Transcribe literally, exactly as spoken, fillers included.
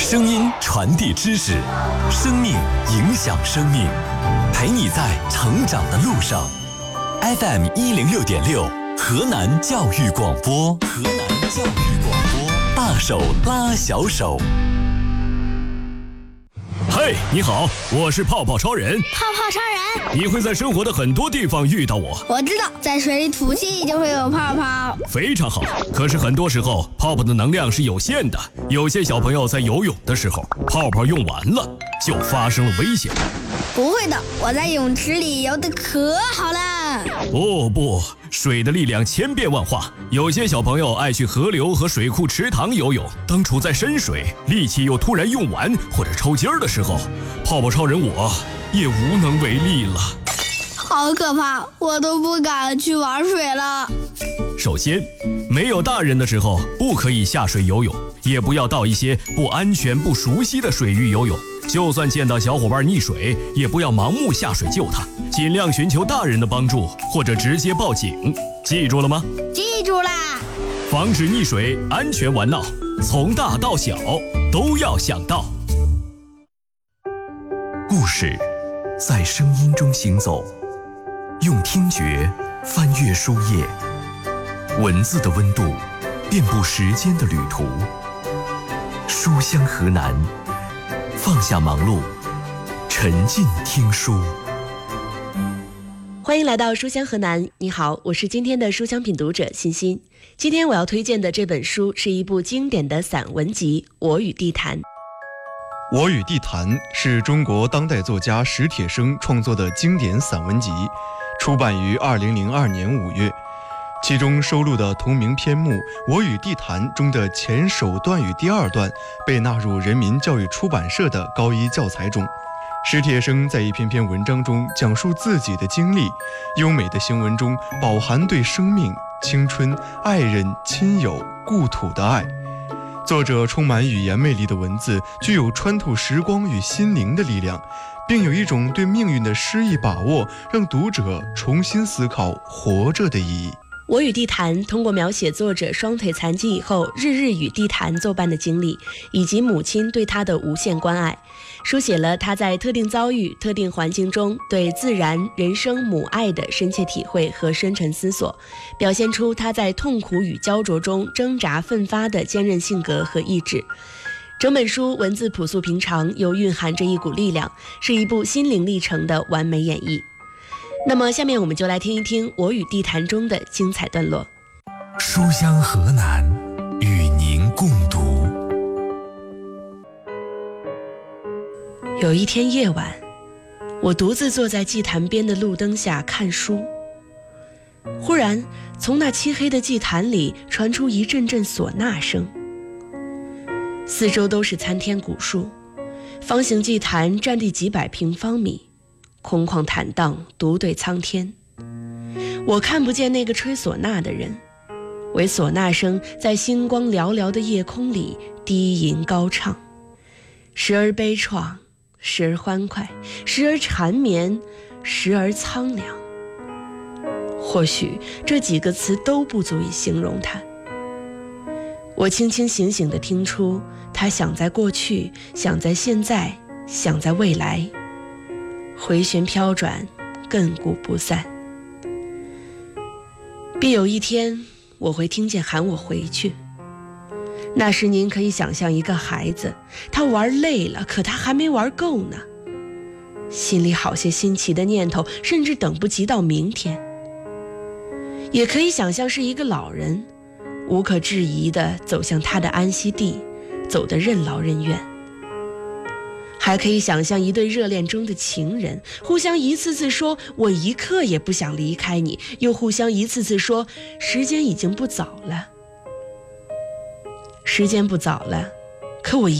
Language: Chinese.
声音传递知识，生命影响生命，陪你在成长的路上。F M 一零六点六，河南教育广播，河南教育广播，大手拉小手。 嘿，你好，我是泡泡超人。 泡泡超人， 你会在生活的很多地方遇到我。 我知道，在水里吐气就会有泡泡。 非常好，可是很多时候泡泡的能量是有限的，有些小朋友在游泳的时候，泡泡用完了，就发生了危险。 不会的，我在泳池里游得可好了。 哦不，水的力量千变万化，有些小朋友爱去河流和水库池塘游泳，当处在深水，力气又突然用完或者抽筋儿的时候，泡泡超人我也无能为力了。 好可怕，我都不敢去玩水了。 首先，没有大人的时候不可以下水游泳，也不要到一些不安全不熟悉的水域游泳。就算见到小伙伴溺水，也不要盲目下水救他，尽量寻求大人的帮助，或者直接报警。记住了吗？ 记住啦！ 防止溺水，安全玩闹，从大到小都要想到。 故事在声音中行走，用听觉翻阅书页，文字的温度遍布时间的旅途。书香河南，放下忙碌，沉浸听书。 欢迎来到书香河南，你好，我是今天的书香品读者欣欣。今天我要推荐的这本书是一部经典的散文集《我与地坛》。 《我与地坛》是中国当代作家史铁生创作的经典散文集，出版于二零零二年五月。其中收录的同名篇目《我与地坛》中的前首段与第二段被纳入人民教育出版社的高一教材中。史铁生在一篇篇文章中讲述自己的经历，优美的行文中饱含对生命、青春、爱人、亲友、故土的爱。作者充满语言魅力的文字具有穿透时光与心灵的力量，并有一种对命运的诗意把握，让读者重新思考活着的意义。 我与地坛通过描写作者双腿残疾以后日日与地坛作伴的经历，以及母亲对他的无限关爱，书写了他在特定遭遇、特定环境中对自然、人生、母爱的深切体会和深沉思索，表现出他在痛苦与焦灼中挣扎奋发的坚韧性格和意志。整本书文字朴素平常，又蕴含着一股力量，是一部心灵历程的完美演绎。那么下面我们就来听一听《我与地坛》中的精彩段落。 书香河南，与您共读。 有一天夜晚，我独自坐在祭坛边的路灯下看书，忽然从那漆黑的祭坛里传出一阵阵唢呐声。四周都是参天古树，方形祭坛占地几百平方米，空旷坦荡，独对苍天。我看不见那个吹唢呐的人，唯唢呐声在星光寥寥的夜空里低吟高唱，时而悲怆，时而欢快，时而缠绵，时而苍凉。或许这几个词都不足以形容它。我清清醒醒地听出，他想在过去，想在现在，想在未来，回旋飘转，亘古不散。必有一天，我会听见喊我回去。那时您可以想象一个孩子，他玩累了，可他还没玩够呢，心里好些新奇的念头，甚至等不及到明天。也可以想象是一个老人，无可置疑地走向他的安息地，走得任劳任怨。还可以想象一对热恋中的情人，互相一次次说我一刻也不想离开你，又互相一次次说时间已经不早了。时间不早了，可我一